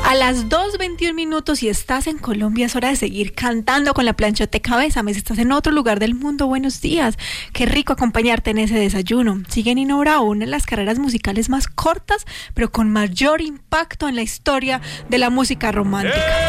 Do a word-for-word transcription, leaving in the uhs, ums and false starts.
A las dos veintiún minutos, si estás en Colombia, es hora de seguir cantando con la planchoteca Bésame. Si estás en otro lugar del mundo, buenos días. Qué rico acompañarte en ese desayuno. Sigue Nino Bravo, una de las carreras musicales más cortas, pero con mayor impacto en la historia de la música romántica.